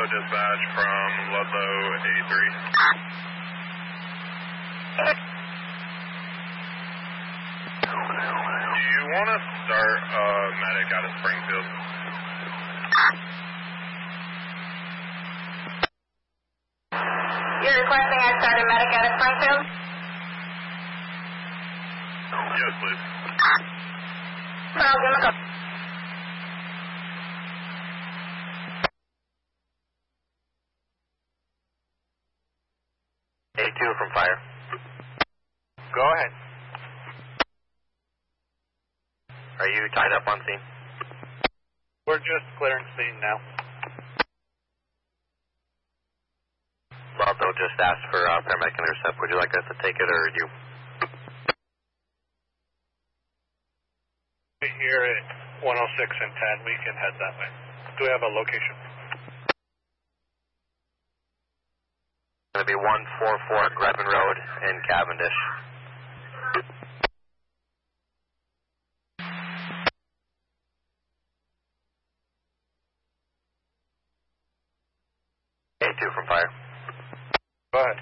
dispatch from Ludlow A3. Do you want to start medic out of Springfield? You're requesting I start a medic out of Springfield? Yes, please. I'll give him a call. A2 from fire. Go ahead. Are you tied up on scene? We're just clearing scene now. Well, they'll just ask for paramedic intercept. Would you like us to take it, or you? Here at 106 and 10, we can head that way. Do we have a location? It's going to be 144 Grevin Road in Cavendish. A2 from fire. Go ahead.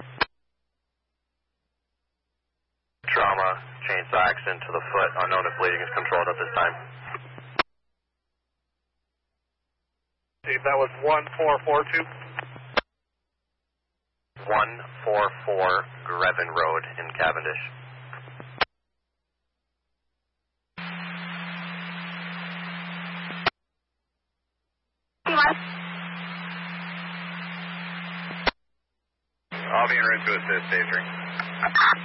Trauma, chainsaw accident to the foot. Unknown if bleeding is controlled at this time. Steve, that was 1442. 144 Grevin Road in Cavendish. I'll be en route to assist, A3.